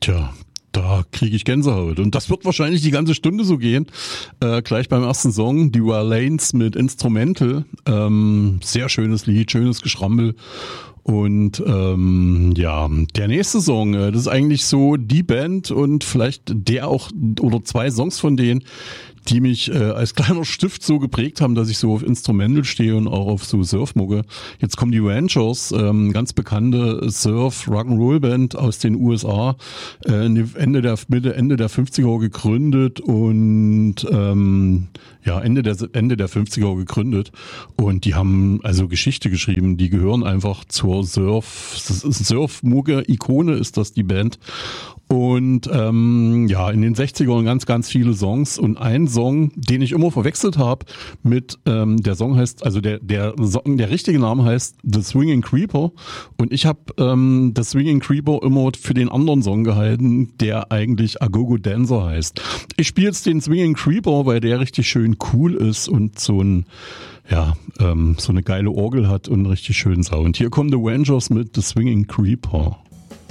Tja, da kriege ich Gänsehaut. Und das wird wahrscheinlich die ganze Stunde so gehen. Gleich beim ersten Song, die Lanes mit Instrumental. Sehr schönes Lied, schönes Geschrammel. Und ja, der nächste Song, das ist eigentlich so die Band und vielleicht der auch oder zwei Songs von denen, die mich als kleiner Stift so geprägt haben, dass ich so auf Instrumental stehe und auch auf so Surfmucke. Jetzt kommen die Ranchers, ganz bekannte Surf-Rock'n'Roll-Band aus den USA, Ende der 50er gegründet und ja, Ende der 50er gegründet und die haben also Geschichte geschrieben, die gehören einfach zur Surf-Mucke-Ikone ist das die Band. Und ja, in den 60ern ganz, ganz viele Songs und ein Song, den ich immer verwechselt habe mit, der Song heißt, also der richtige Name heißt The Swinging Creeper und ich habe The Swinging Creeper immer für den anderen Song gehalten, der eigentlich A Go-Go Dancer heißt. Ich spiele jetzt den Swinging Creeper, weil der richtig schön cool ist und so ein ja, so eine geile Orgel hat und einen richtig schönen Sound. Hier kommen The Ranchers mit The Swinging Creeper.